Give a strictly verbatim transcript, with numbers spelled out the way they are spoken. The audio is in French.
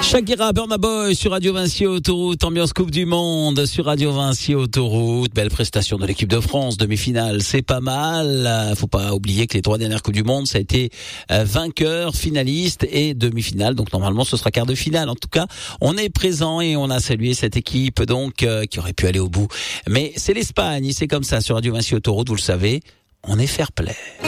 Shakira, Burna Boy sur Radio Vinci Autoroute, ambiance Coupe du Monde sur Radio Vinci Autoroute. Belle prestation de l'équipe de France, demi-finale, c'est pas mal. Faut pas oublier que les trois dernières Coupes du Monde, ça a été vainqueur, finaliste et demi-finale. Donc normalement, ce sera quart de finale. En tout cas, on est présent et on a salué cette équipe donc euh, qui aurait pu aller au bout. Mais c'est l'Espagne, c'est comme ça sur Radio Vinci Autoroute, vous le savez, on est fair play.